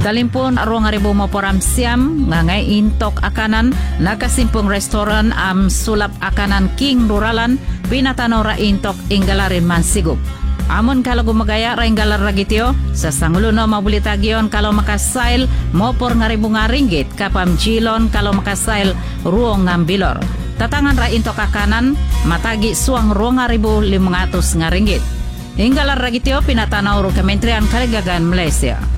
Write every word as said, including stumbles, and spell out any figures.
Talimpon aro nga ribo mo poram siyam nga ngay intok akanan nakasimpong restoran am sulap akanan King Ruralan pinatanaw ra intok ingalarin man sigub. Amon kalo gumagaya ra inggalar ragityo sa sangulo no mabulitagyon kalo makasail mo por nga ribo nga ringgit kapam jilon kalo makasail ruong ngambilor. Tatangan ra intok akanan matagi suang ruong nga ribo limangatos nga ringgit. Inggalar ragityo pinatanaw ro Kementerian Kalagagan Malaysia.